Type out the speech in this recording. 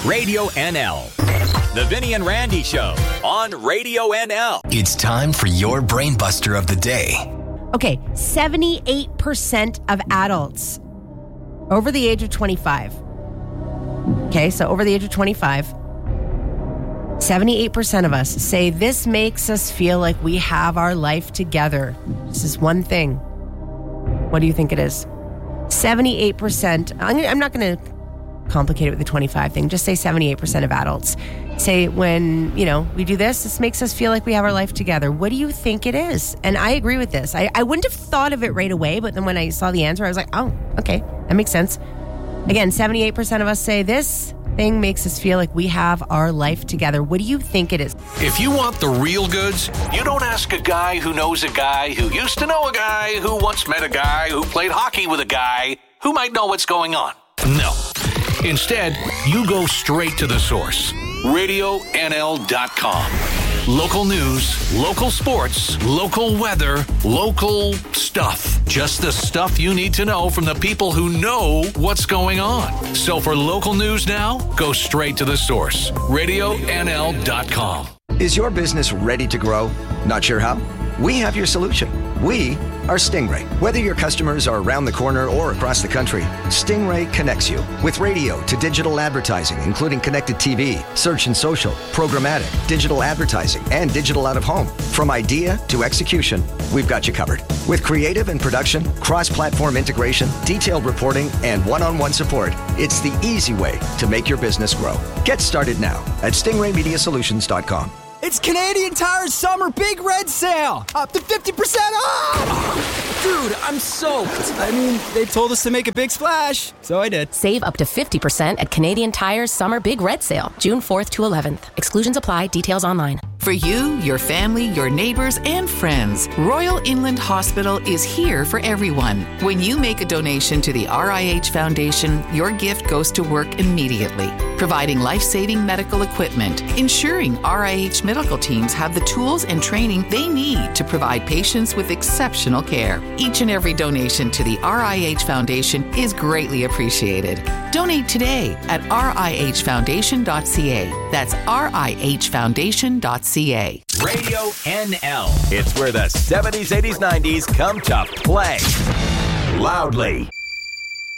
Radio NL. The Vinny and Randy Show on Radio NL. It's time for your brain buster of the day. Okay, 78% of adults over the age of 25. Okay, so over the age of 25, 78% of us say this makes us feel like we have our life together. This is one thing. What do you think it is? 78%. I'm not going to complicate it with the 25 thing. Just say 78% of adults say when, we do this makes us feel like we have our life together. What do you think it is? And I agree with this. I wouldn't have thought of it right away, but then when I saw the answer, I was like, oh, okay, that makes sense. Again, 78% of us say this thing makes us feel like we have our life together. What do you think it is? If you want the real goods, you don't ask a guy who knows a guy who used to know a guy who once met a guy who played hockey with a guy who might know what's going on. No. Instead, you go straight to the source. RadioNL.com. Local news, local sports, local weather, local stuff. Just the stuff you need to know from the people who know what's going on. So for local news now, go straight to the source. RadioNL.com. Is your business ready to grow? Not sure how? We have your solution. We are Stingray. Whether your customers are around the corner or across the country, Stingray connects you with radio to digital advertising, including connected TV, search and social, programmatic, digital advertising, and digital out-of-home. From idea to execution, we've got you covered. With creative and production, cross-platform integration, detailed reporting, and one-on-one support, it's the easy way to make your business grow. Get started now at stingraymediasolutions.com. It's Canadian Tire's summer big red sale. Up to 50% off. Dude, I'm soaked. I mean, they told us to make a big splash, so I did. Save up to 50% at Canadian Tire's summer big red sale, June 4th to 11th. Exclusions apply. Details online. For you, your family, your neighbors, and friends, Royal Inland Hospital is here for everyone. When you make a donation to the RIH Foundation, your gift goes to work immediately, providing life-saving medical equipment, ensuring RIH medical teams have the tools and training they need to provide patients with exceptional care. Each and every donation to the RIH Foundation is greatly appreciated. Donate today at rihfoundation.ca. That's rihfoundation.ca. Radio NL. It's where the 70s, 80s, 90s come to play. Loudly.